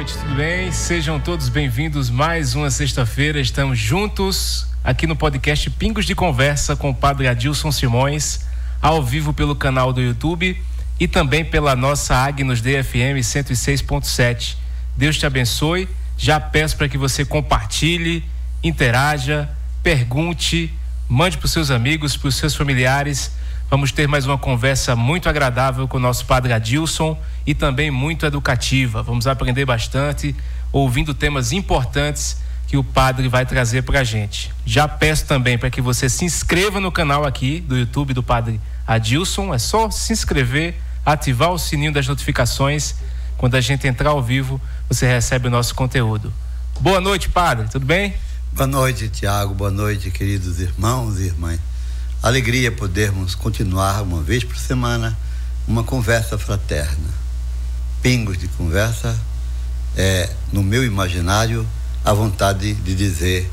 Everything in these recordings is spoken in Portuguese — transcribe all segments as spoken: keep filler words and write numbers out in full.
noite, tudo bem? Sejam todos bem-vindos mais uma sexta-feira. Estamos juntos aqui no podcast Pingos de Conversa com o Padre Adilson Simões, ao vivo pelo canal do YouTube e também pela nossa Agnus Dei F M cento e seis ponto sete. Deus te abençoe. Já peço para que você compartilhe, interaja, pergunte, mande para os seus amigos, para os seus familiares. Vamos ter mais uma conversa muito agradável com o nosso Padre Adilson e também muito educativa. Vamos aprender bastante, ouvindo temas importantes que o Padre vai trazer para a gente. Já peço também para que você se inscreva no canal aqui do YouTube do Padre Adilson. É só se inscrever, ativar o sininho das notificações. Quando a gente entrar ao vivo, você recebe o nosso conteúdo. Boa noite, Padre, tudo bem? Boa noite, Tiago. Boa noite, queridos irmãos e irmãs. Alegria podermos continuar uma vez por semana uma conversa fraterna. Pingos de conversa é, no meu imaginário, a vontade de dizer: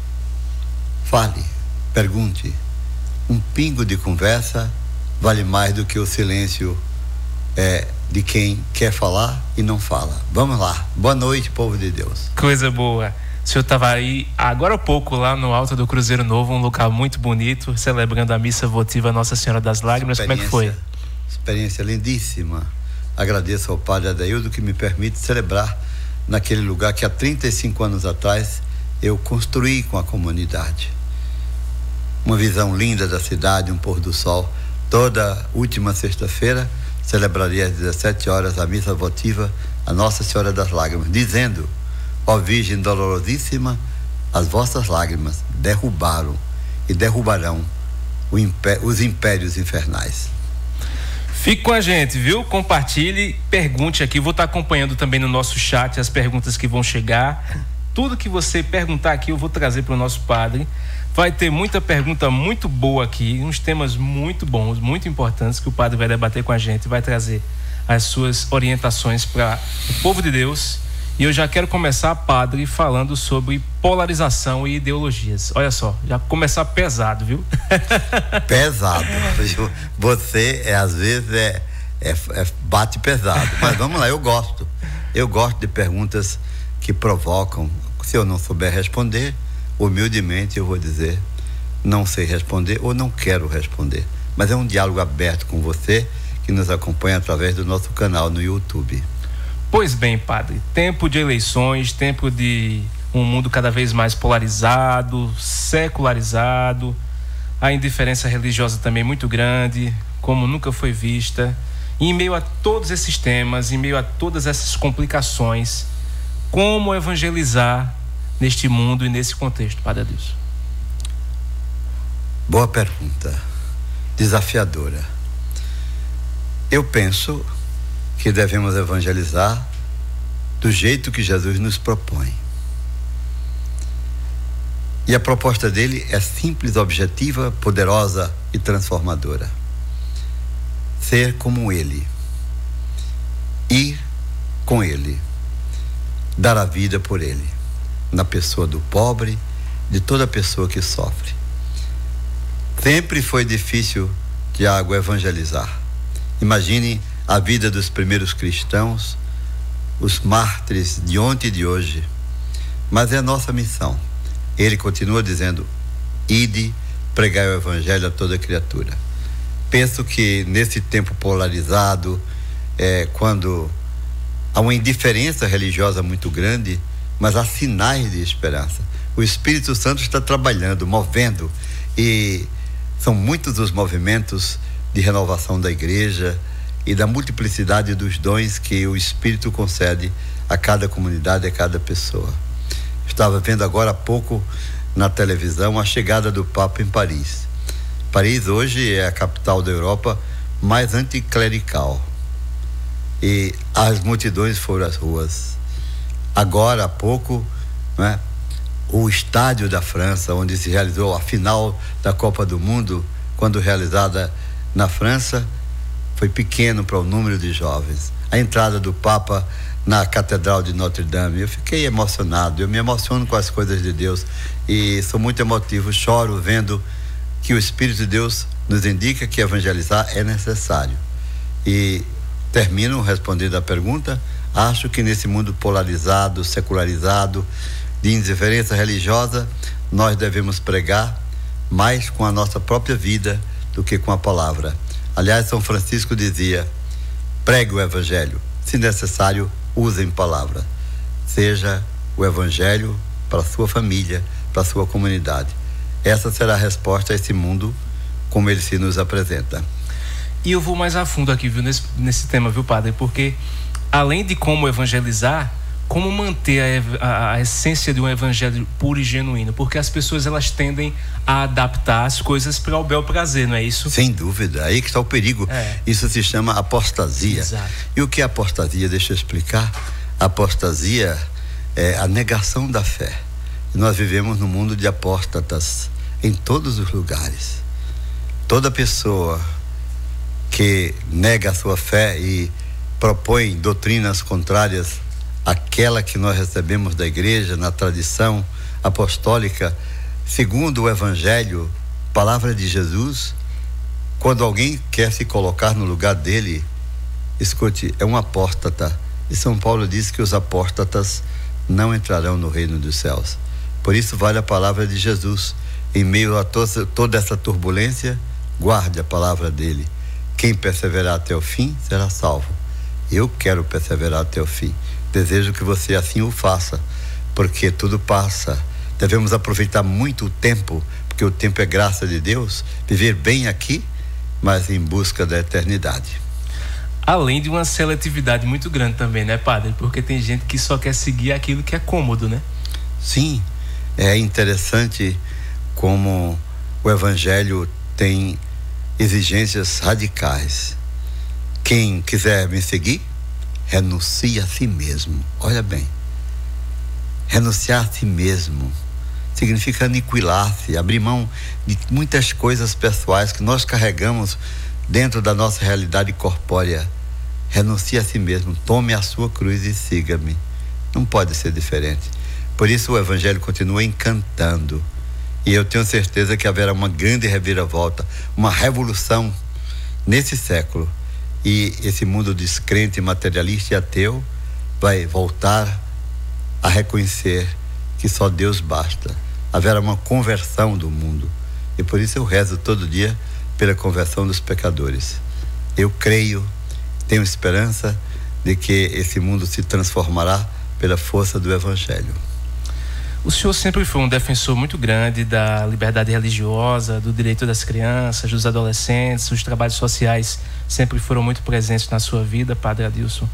fale, pergunte. Um pingo de conversa vale mais do que o silêncio é, de quem quer falar e não fala. Vamos lá. Boa noite, povo de Deus. Coisa boa. O senhor estava aí agora há pouco lá no alto do Cruzeiro Novo, um lugar muito bonito, celebrando a missa votiva Nossa Senhora das Lágrimas. Como é que foi? Experiência lindíssima. Agradeço ao Padre Adaildo que me permite celebrar naquele lugar que há trinta e cinco anos atrás eu construí com a comunidade. Uma visão linda da cidade, um pôr do sol. Toda última sexta-feira celebraria às dezessete horas a missa votiva a Nossa Senhora das Lágrimas, dizendo: ó Virgem dolorosíssima, as vossas lágrimas derrubaram e derrubarão o impé- os impérios infernais. Fique com a gente, viu? Compartilhe, pergunte aqui. Vou estar acompanhando também no nosso chat as perguntas que vão chegar. Tudo que você perguntar aqui eu vou trazer para o nosso padre. Vai ter muita pergunta muito boa aqui, uns temas muito bons, muito importantes que o padre vai debater com a gente, vai trazer as suas orientações para o povo de Deus. E eu já quero começar, padre, falando sobre polarização e ideologias. Olha só, já começar pesado, viu? Pesado. Você, é, às vezes, é, é, é bate pesado. Mas vamos lá, eu gosto. Eu gosto de perguntas que provocam. Se eu não souber responder, humildemente eu vou dizer: não sei responder ou não quero responder. Mas é um diálogo aberto com você, que nos acompanha através do nosso canal no YouTube. Pois bem, padre, tempo de eleições, tempo de um mundo cada vez mais polarizado, secularizado, a indiferença religiosa também muito grande, como nunca foi vista. E em meio a todos esses temas, em meio a todas essas complicações, como evangelizar neste mundo e nesse contexto, padre Adilson? Boa pergunta, desafiadora. Eu penso que devemos evangelizar do jeito que Jesus nos propõe. E a proposta dele é simples, objetiva, poderosa e transformadora. Ser como ele. Ir com ele. Dar a vida por ele. Na pessoa do pobre, de toda pessoa que sofre. Sempre foi difícil, Tiago, evangelizar. Imagine a vida dos primeiros cristãos, os mártires de ontem e de hoje. Mas é a nossa missão. Ele continua dizendo: ide, pregai o evangelho a toda criatura. Penso que nesse tempo polarizado, é, quando há uma indiferença religiosa muito grande, mas há sinais de esperança. O Espírito Santo está trabalhando, movendo, e são muitos os movimentos de renovação da igreja e da multiplicidade dos dons que o Espírito concede a cada comunidade, a cada pessoa. Estava vendo agora há pouco na televisão a chegada do Papa em Paris. Paris hoje é a capital da Europa mais anticlerical. E as multidões foram às ruas. Agora há pouco, né, o estádio da França, onde se realizou a final da Copa do Mundo, quando realizada na França, foi pequeno para o número de jovens. A entrada do Papa na Catedral de Notre Dame, eu fiquei emocionado. Eu me emociono com as coisas de Deus e sou muito emotivo, choro vendo que o Espírito de Deus nos indica que evangelizar é necessário. E termino respondendo a pergunta: Acho que nesse mundo polarizado, secularizado, de indiferença religiosa, nós devemos pregar mais com a nossa própria vida do que com a palavra. Aliás, São Francisco dizia: pregue o evangelho, se necessário, usem palavra. Seja o evangelho para a sua família, para a sua comunidade. Essa será a resposta a esse mundo como ele se nos apresenta. E eu vou mais a fundo aqui, viu, nesse, nesse tema, viu, padre? Porque além de como evangelizar, como manter a, a, a essência de um evangelho puro e genuíno? Porque as pessoas, elas tendem a adaptar as coisas para o bel prazer, não é isso? Sem dúvida, aí que está o perigo. É. Isso se chama apostasia. Exato. E o que é apostasia? Deixa eu explicar. A apostasia é a negação da fé. E nós vivemos num mundo de apóstatas em todos os lugares. Toda pessoa que nega a sua fé e propõe doutrinas contrárias àquela que nós recebemos da igreja, na tradição apostólica, segundo o evangelho, palavra de Jesus, quando alguém quer se colocar no lugar dele, escute, é um apóstata. E São Paulo diz que os apóstatas não entrarão no reino dos céus. Por isso vale a palavra de Jesus. Em meio a to- toda essa turbulência, guarde a palavra dele. Quem perseverar até o fim será salvo. Eu quero perseverar até o fim. Desejo que você assim o faça, porque tudo passa. Devemos aproveitar muito o tempo, porque o tempo é graça de Deus, viver bem aqui, mas em busca da eternidade. Além de uma seletividade muito grande também, né, padre? Porque tem gente que só quer seguir aquilo que é cômodo, né? Sim, é interessante como o evangelho tem exigências radicais. Quem quiser me seguir, renuncie a si mesmo. Olha bem, renunciar a si mesmo significa aniquilar-se, abrir mão de muitas coisas pessoais que nós carregamos dentro da nossa realidade corpórea. Renuncie a si mesmo, tome a sua cruz e siga-me. Não pode ser diferente. Por isso o evangelho continua encantando. E eu tenho certeza que haverá uma grande reviravolta, uma revolução nesse século. E esse mundo descrente, materialista e ateu vai voltar a reconhecer que só Deus basta. Haverá uma conversão do mundo. E por isso eu rezo todo dia pela conversão dos pecadores. Eu creio, tenho esperança de que esse mundo se transformará pela força do evangelho. O senhor sempre foi um defensor muito grande da liberdade religiosa, do direito das crianças, dos adolescentes. Os trabalhos sociais sempre foram muito presentes na sua vida, padre Adilson.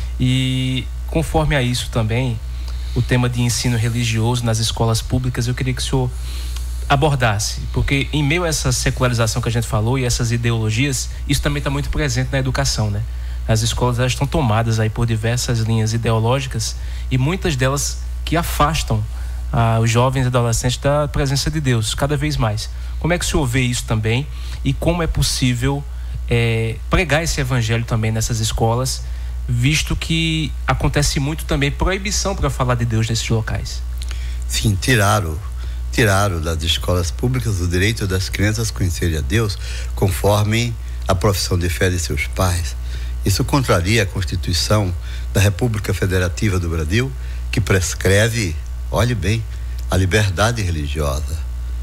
E conforme a isso também, o tema de ensino religioso nas escolas públicas, eu queria que o senhor abordasse, porque em meio a essa secularização que a gente falou e essas ideologias, isso também está muito presente na educação, né? As escolas, elas estão tomadas aí por diversas linhas ideológicas e muitas delas que afastam ah, os jovens e adolescentes da presença de Deus cada vez mais. Como é que o senhor vê isso também e como é possível é, pregar esse evangelho também nessas escolas, visto que acontece muito também proibição para falar de Deus nesses locais? Sim, tiraram tiraram das escolas públicas o direito das crianças conhecerem a Deus conforme a profissão de fé de seus pais. Isso contraria a Constituição da República Federativa do Brasil, que prescreve, olhe bem, a liberdade religiosa.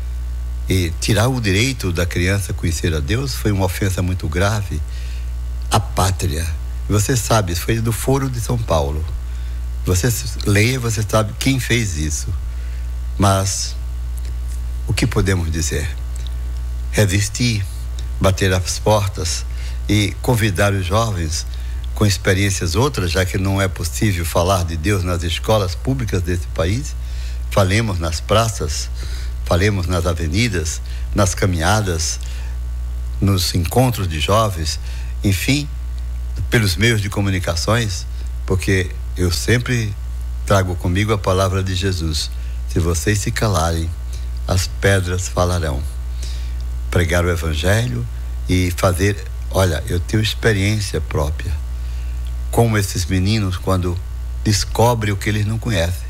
E tirar o direito da criança conhecer a Deus foi uma ofensa muito grave à pátria. E você sabe, isso foi do Foro de São Paulo. Você leia, você sabe quem fez isso. Mas o que podemos dizer? Resistir, bater as portas e convidar os jovens com experiências outras, já que não é possível falar de Deus nas escolas públicas desse país. Falemos nas praças, falemos nas avenidas, nas caminhadas, nos encontros de jovens, enfim, pelos meios de comunicações, porque eu sempre trago comigo a palavra de Jesus: se vocês se calarem, as pedras falarão. Pregar o evangelho e fazer, olha, eu tenho experiência própria, como esses meninos quando descobrem o que eles não conhecem.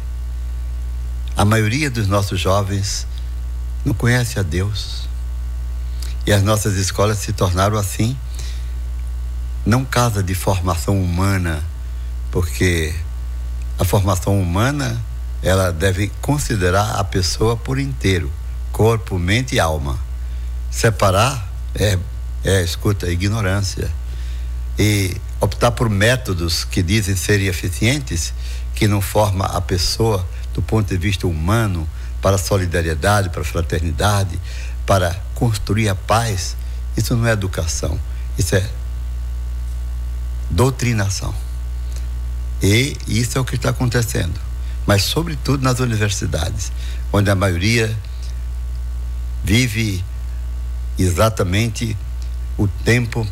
A maioria dos nossos jovens não conhece a Deus. E as nossas escolas se tornaram assim, não casa de formação humana, porque a formação humana, ela deve considerar a pessoa por inteiro, corpo, mente e alma. Separar é, é escuta, é ignorância. E optar por métodos que dizem serem eficientes, que não forma a pessoa do ponto de vista humano, para a solidariedade, para a fraternidade, para construir a paz, isso não é educação, isso é doutrinação. E isso é o que está acontecendo, mas sobretudo nas universidades, onde a maioria vive exatamente o tempo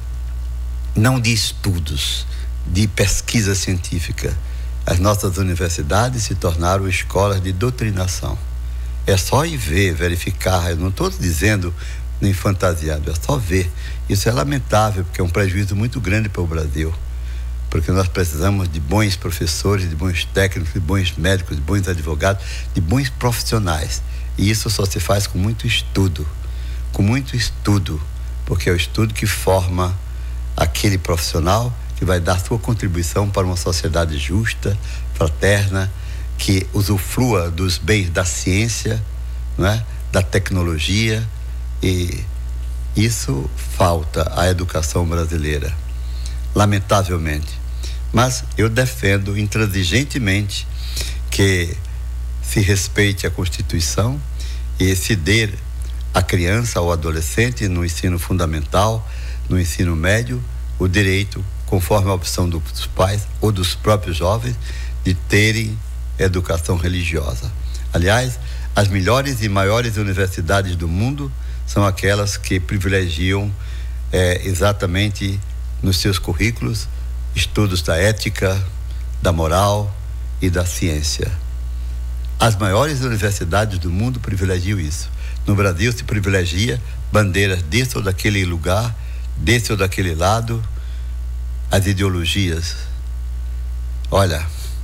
não de estudos, de pesquisa científica. As nossas universidades se tornaram escolas de doutrinação. É só ir ver, verificar. Eu não estou dizendo nem fantasiado, é só ver. Isso é lamentável, porque é um prejuízo muito grande para o Brasil, porque nós precisamos de bons professores, de bons técnicos, de bons médicos, de bons advogados, de bons profissionais. E isso só se faz com muito estudo, com muito estudo, porque é o estudo que forma aquele profissional que vai dar sua contribuição para uma sociedade justa, fraterna, que usufrua dos bens da ciência, né, da tecnologia, e isso falta à educação brasileira, lamentavelmente. Mas eu defendo intransigentemente que se respeite a Constituição e se dê à criança ou adolescente no ensino fundamental, no ensino médio, o direito, conforme a opção dos pais ou dos próprios jovens, de terem educação religiosa. Aliás, as melhores e maiores universidades do mundo são aquelas que privilegiam é, exatamente nos seus currículos estudos da ética, da moral e da ciência. As maiores universidades do mundo privilegiam isso. No Brasil se privilegia bandeiras desse ou daquele lugar, desse ou daquele lado, as ideologias. Olha,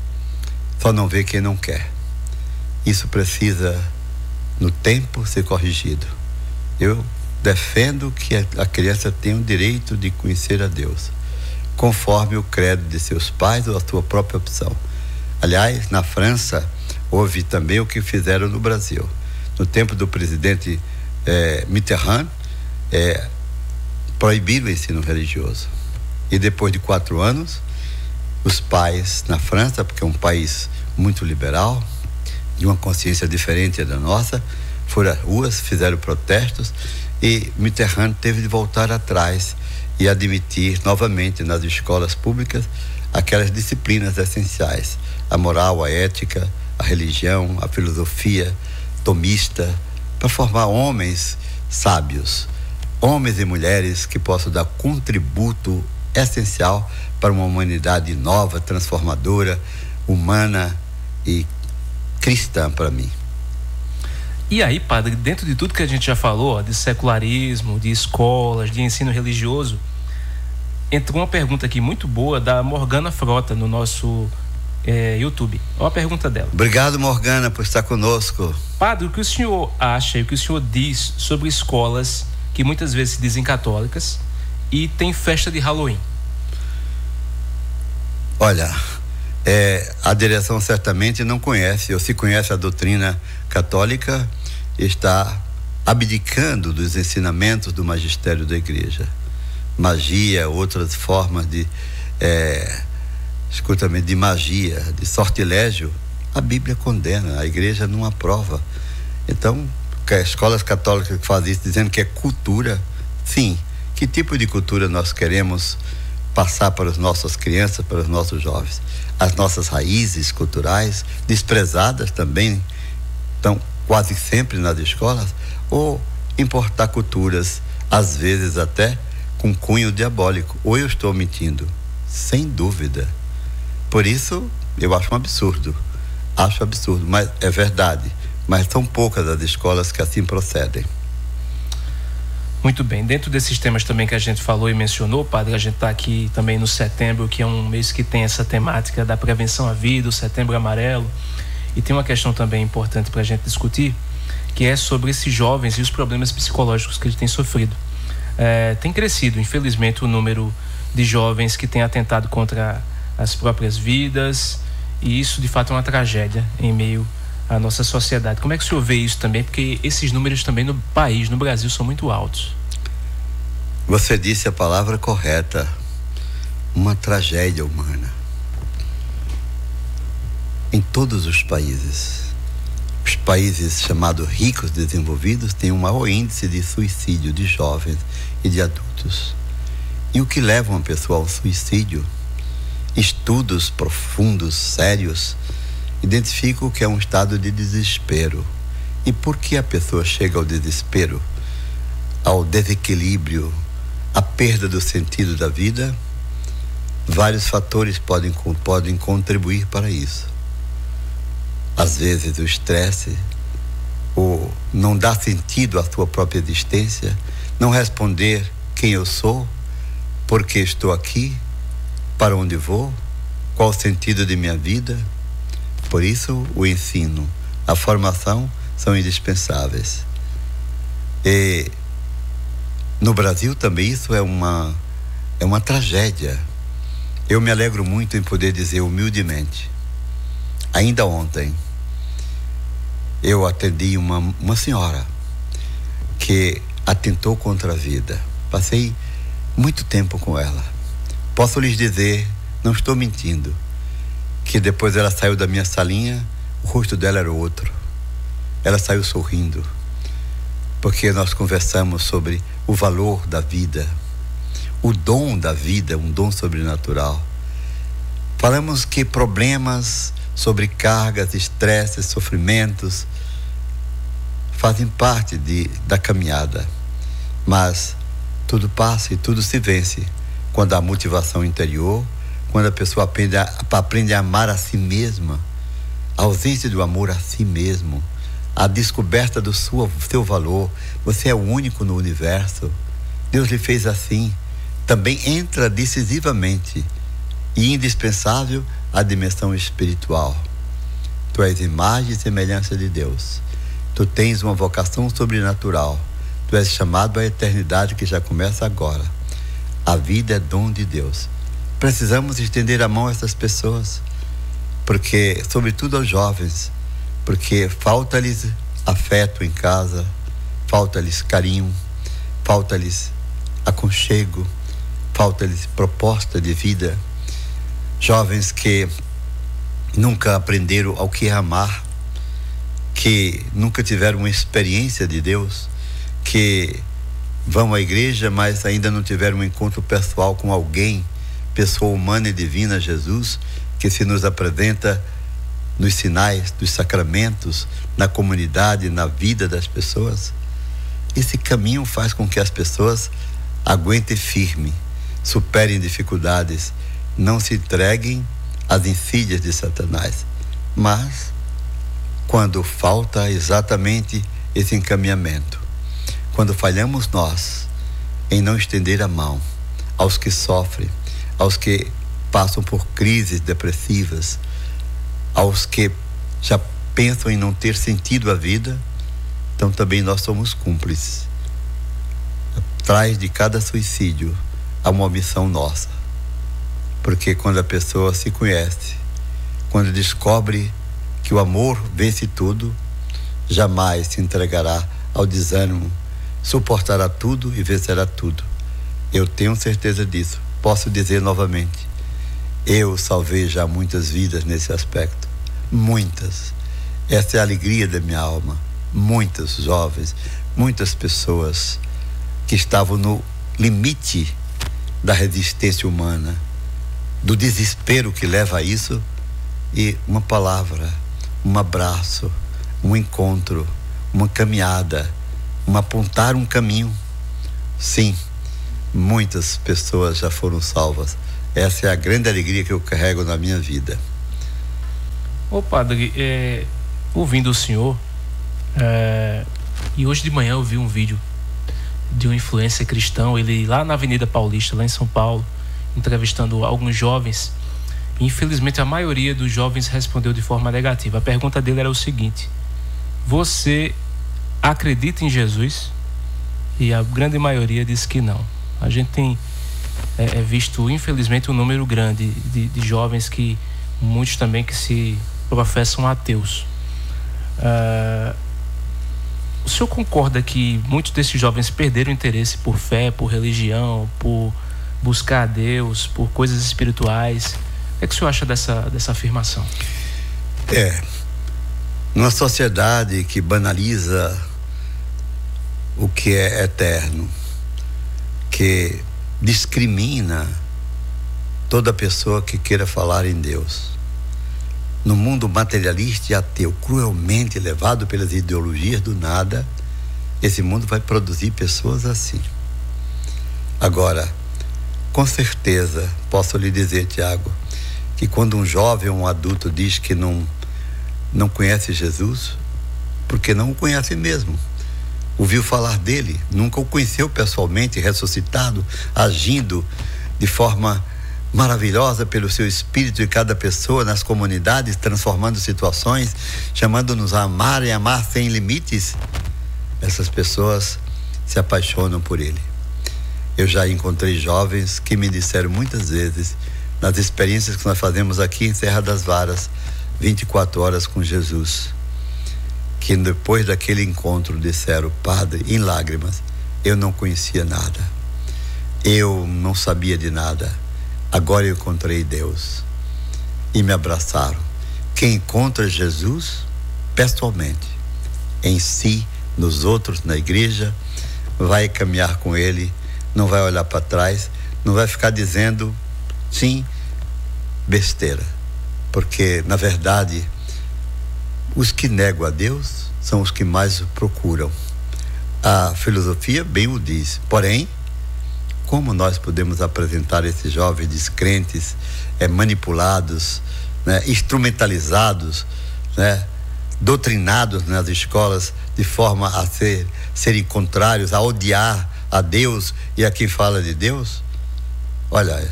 só não vê quem não quer. Isso precisa, no tempo, ser corrigido. Eu defendo que a criança tem o direito de conhecer a Deus, conforme o credo de seus pais ou a sua própria opção. Aliás, na França, houve também o que fizeram no Brasil. No tempo do presidente eh, Mitterrand, eh, proibiram o ensino religioso. E depois de quatro anos, os pais na França, porque é um país muito liberal, de uma consciência diferente da nossa, foram às ruas, fizeram protestos, e Mitterrand teve de voltar atrás e admitir novamente nas escolas públicas aquelas disciplinas essenciais: a moral, a ética, a religião, a filosofia tomista, para formar homens sábios, homens e mulheres que possam dar contributo essencial para uma humanidade nova, transformadora, humana e cristã para mim. E aí, padre, dentro de tudo que a gente já falou, ó, de secularismo, de escolas, de ensino religioso, entrou uma pergunta aqui muito boa da Morgana Frota no nosso é, YouTube. Olha a pergunta dela. Obrigado, Morgana, por estar conosco. Padre, o que o senhor acha e o que o senhor diz sobre escolas que muitas vezes se dizem católicas e tem festa de Halloween? Olha, é, a direção certamente não conhece, ou se conhece a doutrina católica, está abdicando dos ensinamentos do magistério da igreja. Magia, outras formas de é, escuta-me, de magia, de sortilégio, a Bíblia condena, a igreja não aprova. Então, escolas católicas que fazem isso dizendo que é cultura, sim, que tipo de cultura nós queremos passar para as nossas crianças, para os nossos jovens? As nossas raízes culturais, desprezadas também, estão quase sempre nas escolas, ou importar culturas, às vezes até com cunho diabólico? Ou eu estou mentindo? Sem dúvida. Por isso, eu acho um absurdo. Acho absurdo, mas é verdade. Mas são poucas as escolas que assim procedem. Muito bem, dentro desses temas também que a gente falou e mencionou, padre, a gente está aqui também no setembro, que é um mês que tem essa temática da prevenção à vida, o setembro amarelo, e tem uma questão também importante para a gente discutir, que é sobre esses jovens e os problemas psicológicos que eles têm sofrido. É, tem crescido, infelizmente, o número de jovens que têm atentado contra as próprias vidas, e isso de fato é uma tragédia em meio à nossa sociedade. Como é que o senhor vê isso também? Porque esses números também no país, no Brasil, são muito altos. Você disse a palavra correta, uma tragédia humana. Em todos os países, os países chamados ricos desenvolvidos têm um maior índice de suicídio de jovens e de adultos. E o que leva uma pessoa ao suicídio? Estudos profundos, sérios, identificam que é um estado de desespero. E por que a pessoa chega ao desespero, ao desequilíbrio, à perda do sentido da vida? Vários fatores podem, podem contribuir para isso. Às vezes o estresse, ou não dar sentido à sua própria existência, não responder quem eu sou, por que estou aqui, para onde vou, qual o sentido de minha vida. Por isso o ensino, a formação são indispensáveis. E no Brasil também isso é uma, é uma tragédia. Eu me alegro muito em poder dizer humildemente, ainda ontem eu atendi uma, uma senhora que atentou contra a vida. Passei muito tempo com ela. Posso lhes dizer, não estou mentindo, que depois ela saiu da minha salinha, o rosto dela era outro. Ela saiu sorrindo, porque nós conversamos sobre o valor da vida, o dom da vida, um dom sobrenatural. Falamos que problemas, sobrecargas, estresses, sofrimentos fazem parte de, da caminhada, mas tudo passa e tudo se vence quando há motivação interior, quando a pessoa aprende a, aprende a amar a si mesma, a ausência do amor a si mesmo, a descoberta do sua, seu valor. Você é o único no universo, Deus lhe fez assim. Também entra decisivamente e indispensável a dimensão espiritual. Tu és imagem e semelhança de Deus. Tu tens uma vocação sobrenatural. Tu és chamado à eternidade que já começa agora. A vida é dom de Deus. Precisamos estender a mão a essas pessoas, porque, sobretudo aos jovens, porque falta-lhes afeto em casa, falta-lhes carinho, falta-lhes aconchego, falta-lhes proposta de vida. Jovens que nunca aprenderam ao que é amar, que nunca tiveram uma experiência de Deus, que vão à igreja, mas ainda não tiveram um encontro pessoal com alguém, pessoa humana e divina, Jesus, que se nos apresenta nos sinais, dos sacramentos, na comunidade, na vida das pessoas. Esse caminho faz com que as pessoas aguentem firme, superem dificuldades, não se entreguem às insídias de Satanás. Mas quando falta exatamente esse encaminhamento, quando falhamos nós em não estender a mão aos que sofrem, aos que passam por crises depressivas, aos que já pensam em não ter sentido a vida, então também nós somos cúmplices. Atrás de cada suicídio há uma omissão nossa, porque quando a pessoa se conhece, quando descobre que o amor vence tudo, jamais se entregará ao desânimo, suportará tudo e vencerá tudo. Eu tenho certeza disso. Posso dizer novamente, eu salvei já muitas vidas nesse aspecto, muitas. Essa é a alegria da minha alma. Muitas jovens, muitas pessoas que estavam no limite da resistência humana, do desespero que leva a isso, e uma palavra, um abraço, um encontro, uma caminhada, um apontar um caminho. Sim, muitas pessoas já foram salvas. Essa é a grande alegria que eu carrego na minha vida. Ô padre, é, ouvindo o senhor, é, e hoje de manhã eu vi um vídeo de um influencer cristão, ele lá na Avenida Paulista, lá em São Paulo, entrevistando alguns jovens. Infelizmente a maioria dos jovens respondeu de forma negativa. A pergunta dele era o seguinte: você acredita em Jesus? E a grande maioria disse que não. A gente tem é, é visto, infelizmente, um número grande de, de jovens que, muitos também que se professam ateus. Uh, o senhor concorda que muitos desses jovens perderam interesse por fé, por religião, por buscar a Deus, por coisas espirituais? O que é que o senhor acha dessa, dessa afirmação? É, numa sociedade que banaliza o que é eterno, que discrimina toda pessoa que queira falar em Deus, no mundo materialista e ateu, cruelmente levado pelas ideologias do nada, esse mundo vai produzir pessoas assim. Agora, com certeza, posso lhe dizer, Tiago, que quando um jovem ou um adulto diz que não, não conhece Jesus, porque não o conhece mesmo, ouviu falar dele, nunca o conheceu pessoalmente, ressuscitado, agindo de forma maravilhosa pelo seu espírito de cada pessoa nas comunidades, transformando situações, chamando-nos a amar e amar sem limites. Essas pessoas se apaixonam por ele. Eu já encontrei jovens que me disseram muitas vezes, nas experiências que nós fazemos aqui em Serra das Varas, vinte e quatro horas com Jesus, que depois daquele encontro disseram: Padre, em lágrimas, eu não conhecia nada, eu não sabia de nada, agora eu encontrei Deus. E me abraçaram. Quem encontra Jesus pessoalmente, em si, nos outros, na igreja, vai caminhar com ele, não vai olhar para trás, não vai ficar dizendo sim, besteira, porque na verdade os que negam a Deus são os que mais o procuram. A filosofia bem o diz. Porém, como nós podemos apresentar esses jovens descrentes, é, manipulados, né, instrumentalizados, né, doutrinados nas escolas de forma a ser, serem contrários, a odiar a Deus e a quem fala de Deus? Olha,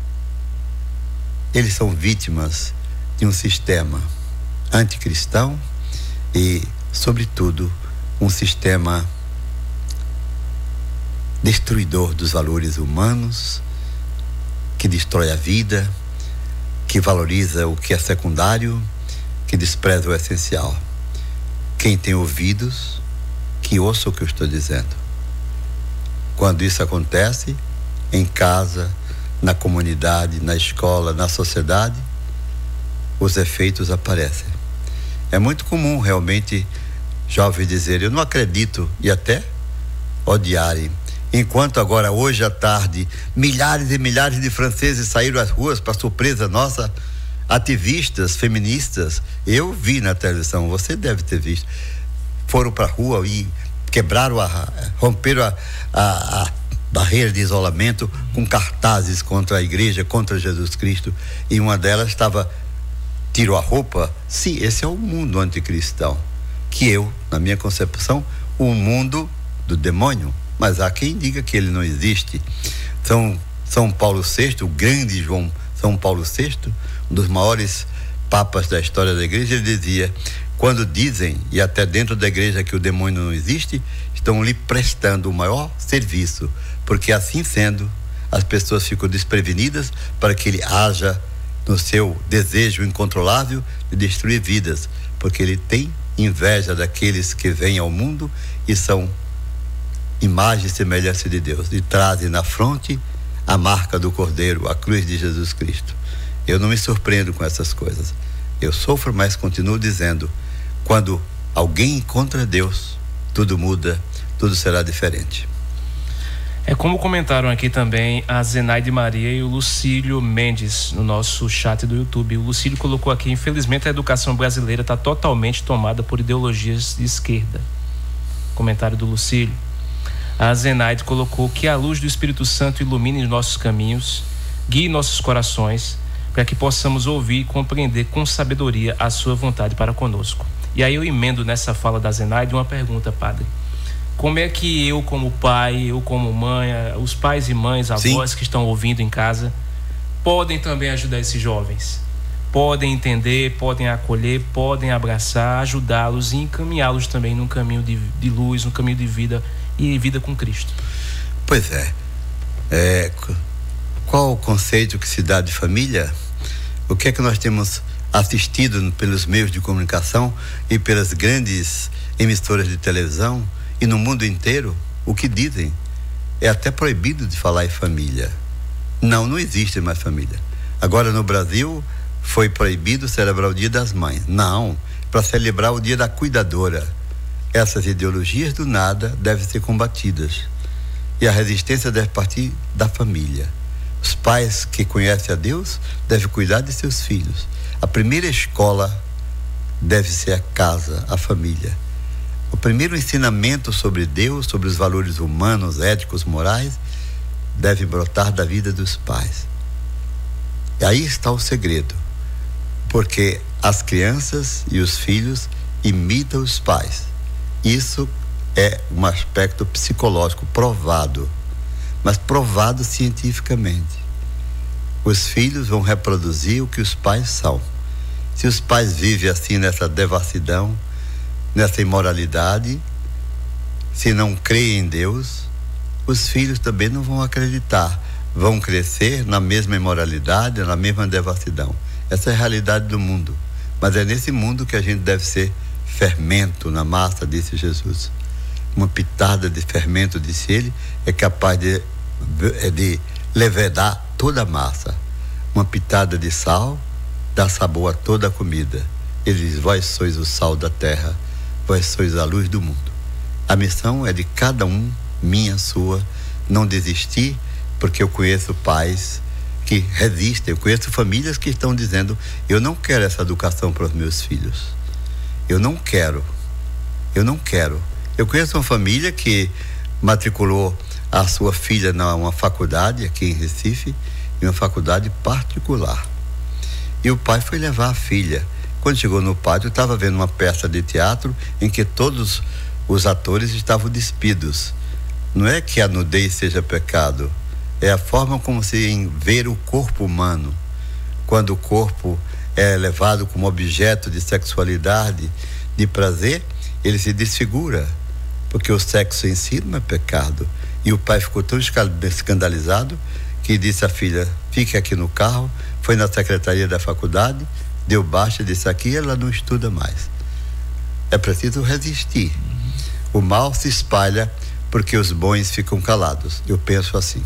eles são vítimas de um sistema anticristão e, sobretudo, um sistema destruidor dos valores humanos, que destrói a vida, que valoriza o que é secundário, que despreza o essencial. Quem tem ouvidos, que ouça o que eu estou dizendo. Quando isso acontece, em casa, na comunidade, na escola, na sociedade, os efeitos aparecem. É muito comum realmente jovens dizerem: eu não acredito, e até odiarem. Enquanto agora, hoje à tarde, milhares e milhares de franceses saíram às ruas, para surpresa nossa, ativistas feministas, eu vi na televisão, você deve ter visto, foram para a rua e quebraram, a, romperam a, a, a barreira de isolamento com cartazes contra a igreja, contra Jesus Cristo, e uma delas estava, tirou a roupa. Sim, esse é o mundo anticristão, que eu, na minha concepção, o mundo do demônio, mas há quem diga que ele não existe. São, São Paulo sexto, o grande João São Paulo sexto, um dos maiores papas da história da igreja, ele dizia: quando dizem, e até dentro da igreja, que o demônio não existe, estão lhe prestando o maior serviço, porque assim sendo, as pessoas ficam desprevenidas para que ele haja no seu desejo incontrolável de destruir vidas, porque ele tem inveja daqueles que vêm ao mundo e são imagem e semelhança de Deus, e trazem na fronte a marca do Cordeiro, a cruz de Jesus Cristo. Eu não me surpreendo com essas coisas. Eu sofro, mas continuo dizendo: quando alguém encontra Deus, tudo muda, tudo será diferente. É como comentaram aqui também a Zenaide Maria e o Lucílio Mendes no nosso chat do YouTube. O Lucílio colocou aqui: infelizmente a educação brasileira está totalmente tomada por ideologias de esquerda. Comentário do Lucílio. A Zenaide colocou: que a luz do Espírito Santo ilumine nossos caminhos, guie nossos corações, para que possamos ouvir e compreender com sabedoria a sua vontade para conosco. E aí eu emendo nessa fala da Zenaide uma pergunta, padre: como é que eu como pai, eu como mãe, os pais e mães, avós Sim. que estão ouvindo em casa, podem também ajudar esses jovens? Podem entender, podem acolher, podem abraçar, ajudá-los e encaminhá-los também num caminho de, de luz, num caminho de vida e vida com Cristo? Pois é, é qual o conceito que se dá de família? O que é que nós temos assistido pelos meios de comunicação e pelas grandes emissoras de televisão e no mundo inteiro? O que dizem? É até proibido de falar em família. Não, não existe mais família. Agora no Brasil foi proibido celebrar o Dia das Mães. Não, para celebrar o Dia da Cuidadora. Essas ideologias do nada devem ser combatidas. E a resistência deve partir da família. Os pais que conhecem a Deus devem cuidar de seus filhos. A primeira escola deve ser a casa, a família. O primeiro ensinamento sobre Deus, sobre os valores humanos, éticos, morais, deve brotar da vida dos pais. E aí está o segredo. Porque as crianças e os filhos imitam os pais. Isso é um aspecto psicológico provado, mas provado cientificamente. Os filhos vão reproduzir o que os pais são. Se os pais vivem assim nessa devassidão, nessa imoralidade, se não creem em Deus, os filhos também não vão acreditar, vão crescer na mesma imoralidade, na mesma devassidão. Essa é a realidade do mundo, mas é nesse mundo que a gente deve ser fermento na massa, disse Jesus. Uma pitada de fermento, disse ele, é capaz de, de levedar toda a massa. Uma pitada de sal dá sabor a toda a comida. Ele diz: vós sois o sal da terra, vós sois a luz do mundo. A missão é de cada um, minha, sua, não desistir, porque eu conheço pais que resistem, eu conheço famílias que estão dizendo: eu não quero essa educação para os meus filhos. Eu não quero. Eu não quero. Eu conheço uma família que matriculou a sua filha numa faculdade aqui em Recife, em uma faculdade particular. E o pai foi levar a filha. Quando chegou no pátio, estava vendo uma peça de teatro em que todos os atores estavam despidos. Não é que a nudez seja pecado, é a forma como se vê o corpo humano. Quando o corpo é levado como objeto de sexualidade, de prazer, ele se desfigura, porque o sexo em si não é pecado. E o pai ficou tão escandalizado que disse à filha: fique aqui no carro. Foi na secretaria da faculdade, deu baixa, disse: aqui ela não estuda mais. É preciso resistir. O mal se espalha porque os bons ficam calados. Eu penso assim.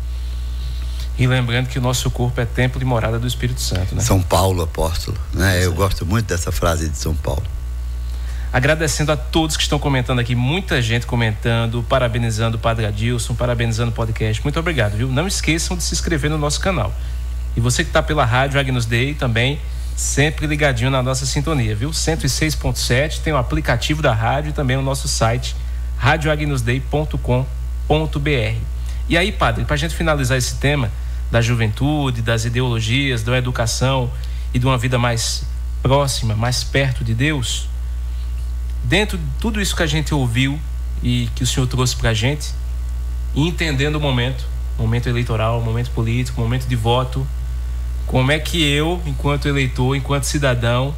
E lembrando que o nosso corpo é templo e morada do Espírito Santo, né? São Paulo, apóstolo, né? Eu gosto muito dessa frase de São Paulo. Agradecendo a todos que estão comentando aqui, muita gente comentando, parabenizando o Padre Adilson, parabenizando o podcast. Muito obrigado, viu? Não esqueçam de se inscrever no nosso canal. E você que está pela rádio Agnus Dei também, sempre ligadinho na nossa sintonia, viu? cento e seis ponto sete, tem o aplicativo da rádio e também o nosso site, radio agnus dei ponto com ponto b r. E aí, padre, para a gente finalizar esse tema da juventude, das ideologias, da educação e de uma vida mais próxima, mais perto de Deus, dentro de tudo isso que a gente ouviu e que o senhor trouxe para a gente, e entendendo o momento, momento eleitoral, momento político, momento de voto, como é que eu, enquanto eleitor, enquanto cidadão,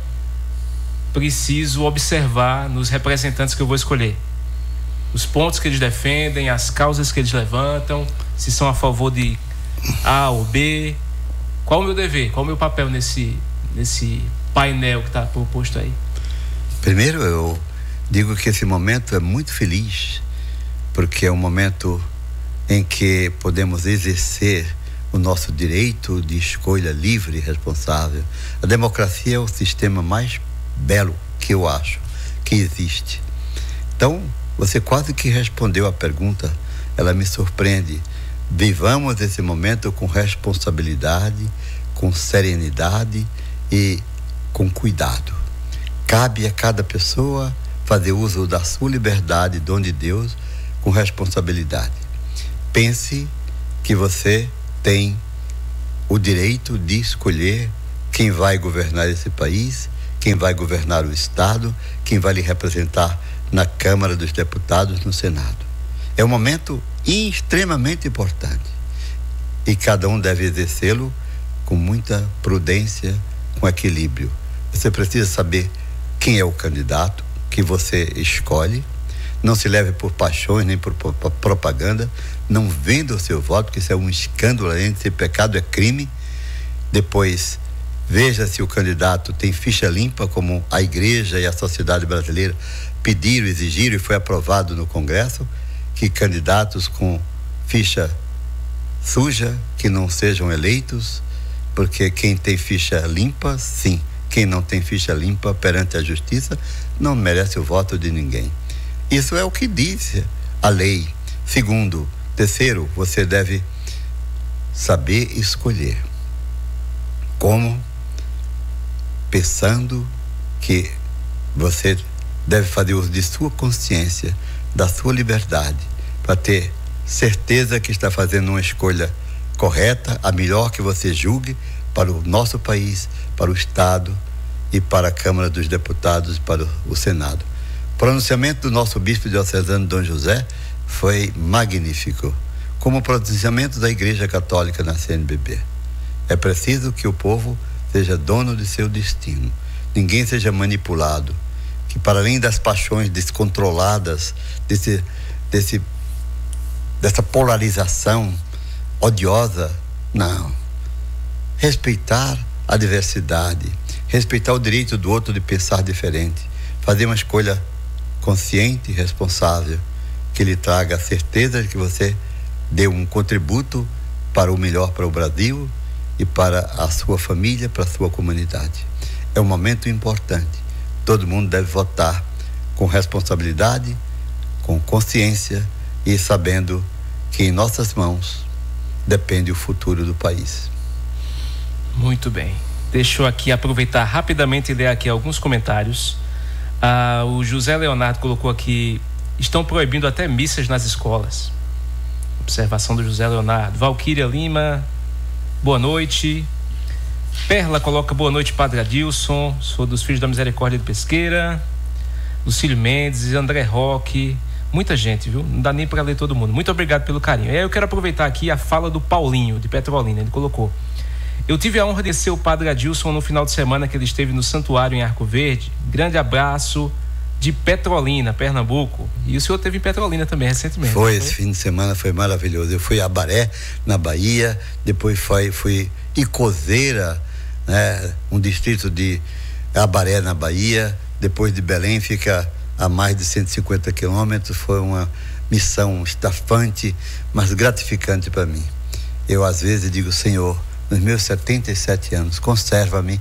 preciso observar nos representantes que eu vou escolher? Os pontos que eles defendem, as causas que eles levantam, se são a favor de A ou B. Qual o meu dever, qual o meu papel nesse, nesse painel que está proposto aí? Primeiro, eu digo que esse momento é muito feliz, porque é um momento em que podemos exercer o nosso direito de escolha livre e responsável. A democracia é o sistema mais belo que eu acho que existe. Então, você quase que respondeu a pergunta, ela me surpreende. Vivamos esse momento com responsabilidade, com serenidade e com cuidado. Cabe a cada pessoa fazer uso da sua liberdade, dom de Deus, com responsabilidade. Pense que você tem o direito de escolher quem vai governar esse país, quem vai governar o Estado, quem vai lhe representar na Câmara dos Deputados, no Senado. É um momento extremamente importante e cada um deve exercê-lo com muita prudência, com equilíbrio. Você precisa saber quem é o candidato que você escolhe, Não se leve por paixões nem por, por, por propaganda. Não venda o seu voto, porque isso é um escândalo. Além de ser pecado, é crime. Depois, veja se o candidato tem ficha limpa, como a igreja e a sociedade brasileira pediram, exigiram e foi aprovado no Congresso, que candidatos com ficha suja, que não sejam eleitos, porque quem tem ficha limpa, sim. Quem não tem ficha limpa perante a justiça não merece o voto de ninguém. Isso é o que diz a lei. Segundo, terceiro, você deve saber escolher. Como? Pensando que você deve fazer uso de sua consciência, da sua liberdade, para ter certeza que está fazendo uma escolha correta, a melhor que você julgue para o nosso país, para o Estado e para a Câmara dos Deputados e para o, o Senado. O pronunciamento do nosso bispo diocesano Dom José foi magnífico, como o pronunciamento da Igreja Católica na C N B B. É preciso que o povo seja dono de seu destino, ninguém seja manipulado, que para além das paixões descontroladas, desse, desse, dessa polarização odiosa, não. Respeitar a diversidade, respeitar o direito do outro de pensar diferente, fazer uma escolha consciente e responsável, que lhe traga a certeza de que você deu um contributo para o melhor para o Brasil e para a sua família, para a sua comunidade. É um momento importante. Todo mundo deve votar com responsabilidade, com consciência e sabendo que em nossas mãos depende o futuro do país. Muito bem. Deixa eu aqui aproveitar rapidamente e ler aqui alguns comentários. Ah, o José Leonardo colocou aqui: estão proibindo até missas nas escolas. Observação do José Leonardo. Valquíria Lima, boa noite. Perla coloca: boa noite, Padre Adilson, sou dos Filhos da Misericórdia de Pesqueira. Lucílio Mendes, André Roque, muita gente, viu? Não dá nem para ler todo mundo. Muito obrigado pelo carinho. E aí eu quero aproveitar aqui a fala do Paulinho, de Petrolina. Ele colocou: eu tive a honra de ser o Padre Adilson no final de semana que ele esteve no santuário em Arco Verde. Grande abraço de Petrolina, Pernambuco. E o senhor esteve em Petrolina também recentemente. Foi, esse fim de semana foi maravilhoso. Eu fui a Abaré, na Bahia, depois foi, fui Icozeira, né, um distrito de Abaré, na Bahia, depois de Belém, fica a mais de cento e cinquenta quilômetros. Foi uma missão estafante, mas gratificante para mim. Eu às vezes digo: Senhor, nos meus setenta e sete anos, conserva-me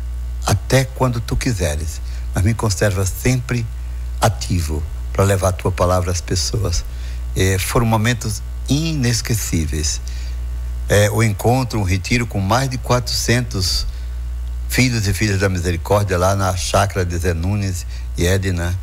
até quando tu quiseres, mas me conserva sempre ativo para levar a tua palavra às pessoas. É, foram momentos inesquecíveis. É, o encontro, um retiro com mais de quatrocentos filhos e filhas da misericórdia lá na chácara de Zé Nunes e Edna,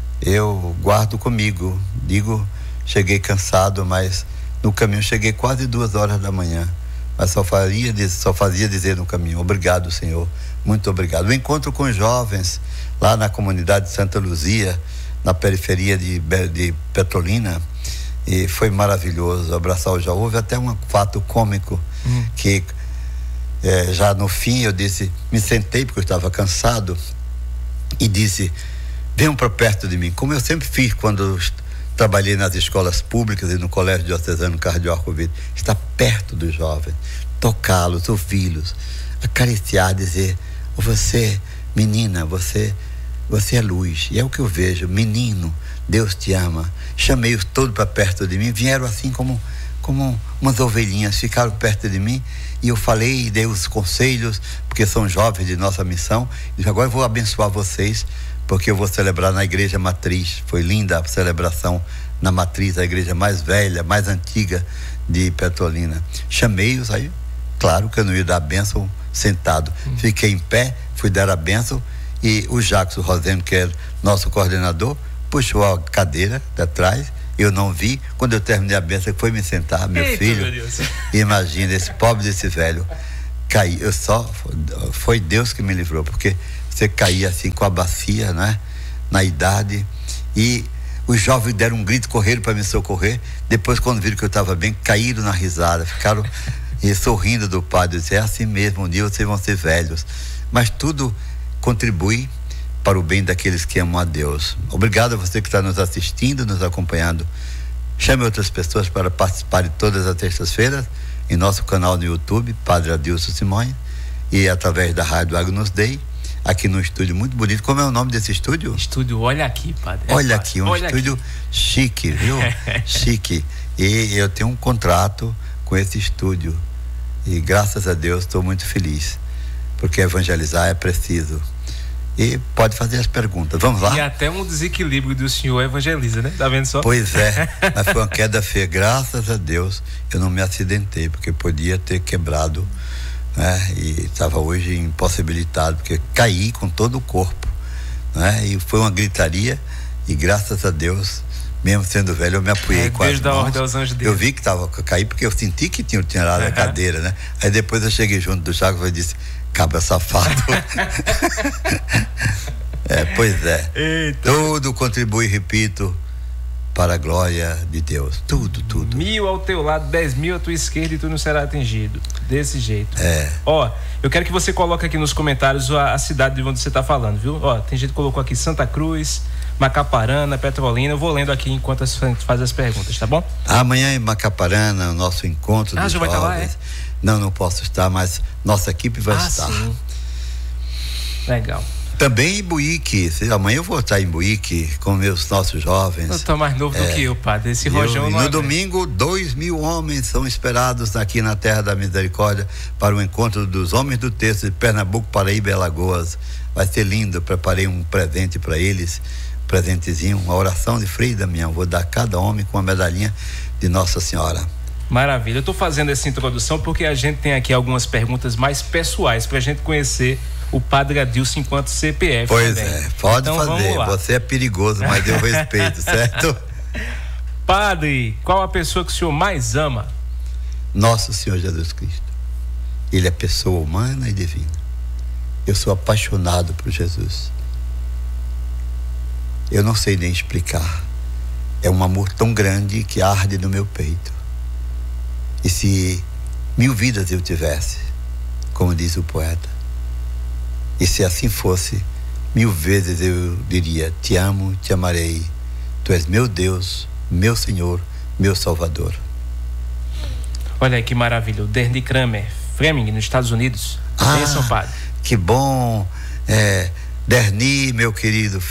eu guardo comigo. Digo, cheguei cansado, mas no caminho cheguei quase duas horas da manhã. Mas só fazia, só fazia dizer no caminho: obrigado, Senhor, muito obrigado. O encontro com jovens lá na comunidade de Santa Luzia, na periferia de, de Petrolina, e foi maravilhoso abraçar o jovem. Houve até um fato cômico, hum. que é, já no fim eu disse, me sentei porque eu estava cansado e disse: venham para perto de mim, como eu sempre fiz quando eu trabalhei nas escolas públicas e no Colégio Diocesano Cardeal Arco Verde. Estar perto dos jovens, tocá-los, ouvi-los, acariciar, dizer: você, menina, você, você é luz. E é o que eu vejo: menino, Deus te ama. Chamei-os todos para perto de mim, vieram assim como, como umas ovelhinhas, ficaram perto de mim, e eu falei e dei os conselhos, porque são jovens de nossa missão, e agora eu vou abençoar vocês, porque eu vou celebrar na igreja matriz. Foi linda a celebração na matriz, a igreja mais velha, mais antiga de Petrolina. Chamei-os, aí, claro que eu não ia dar a bênção sentado. Hum. Fiquei em pé, fui dar a bênção, e o Jacques Rosendo, que é nosso coordenador, puxou a cadeira de trás. Eu não vi. Quando eu terminei a bênção, foi me sentar, meu Eita, filho. Meu imagina, esse pobre desse velho caí. Eu só, foi Deus que me livrou, porque você caía assim com a bacia, né? Na idade, e os jovens deram um grito, correram para me socorrer. Depois, quando viram que eu estava bem, caíram na risada, ficaram e, sorrindo do padre. Eu disse: é assim mesmo, um dia vocês vão ser velhos. Mas tudo contribui para o bem daqueles que amam a Deus. Obrigado a você que está nos assistindo, nos acompanhando. Chame outras pessoas para participarem todas as terças-feiras em nosso canal no YouTube, Padre Adilson Simões, e através da Rádio Agnus Dei, aqui no estúdio muito bonito. Como é o nome desse estúdio? Estúdio Olha Aqui, Padre. É Olha fácil. Aqui, um Olha estúdio aqui. chique, viu? Chique. E eu tenho um contrato com esse estúdio e graças a Deus estou muito feliz, porque evangelizar é preciso. E pode fazer as perguntas. Vamos lá? E até um desequilíbrio do senhor evangeliza, né? Tá vendo só? Pois é, mas foi uma queda feia. Graças a Deus eu não me acidentei, porque podia ter quebrado, né? E estava hoje impossibilitado, porque caí com todo o corpo, né? E foi uma gritaria e graças a Deus, mesmo sendo velho, eu me apoiei é, com as Deus dá mãos. ordem aos anjos dele. Eu vi que estava caí porque eu senti que tinham tirado Uhum. a cadeira, né? Aí depois eu cheguei junto do Chaco e disse: cabra safado. É, pois é. Eita. Tudo contribui, repito, para a glória de Deus. Tudo, tudo. Mil ao teu lado, dez mil à tua esquerda e tu não será atingido. Desse jeito. É. Ó, eu quero que você coloque aqui nos comentários a, a cidade de onde você está falando, viu? Ó, tem gente que colocou aqui Santa Cruz, Macaparana, Petrolina. Eu vou lendo aqui enquanto a gente faz as perguntas, tá bom? Amanhã em Macaparana, o nosso encontro Ah, dos já vai estar lá, jovens. Não, não posso estar, mas nossa equipe vai ah, estar. sim. Legal. Também em Buíque. Amanhã eu vou estar em Buíque com meus nossos jovens. Eu tô mais novo É. do que eu, Padre. Esse Eu- rojão e não no é- domingo, dois mil homens são esperados aqui na Terra da Misericórdia para o encontro dos homens do texto de Pernambuco, Paraíba e Alagoas. Vai ser lindo. Eu preparei um presente para eles, um presentezinho, uma oração de Frei Damião. Vou dar a cada homem com uma medalhinha de Nossa Senhora. Maravilha. Eu tô fazendo essa introdução porque a gente tem aqui algumas perguntas mais pessoais pra gente conhecer o Padre Adilson enquanto C P F. Pois também. é, pode Então, fazer. vamos lá. Você é perigoso, mas eu respeito, certo? Padre, qual a pessoa que o senhor mais ama? Nosso Senhor Jesus Cristo. Ele é pessoa humana e divina. Eu sou apaixonado por Jesus. Eu não sei nem explicar. É um amor tão grande que arde no meu peito. E se mil vidas eu tivesse, como diz o poeta, e se assim fosse, mil vezes eu diria: te amo, te amarei. Tu és meu Deus, meu Senhor, meu Salvador. Olha aí que maravilha. O Derny Kramer, Fleming, nos Estados Unidos. Ah, Bênção, Padre. que bom. É, Derni, meu querido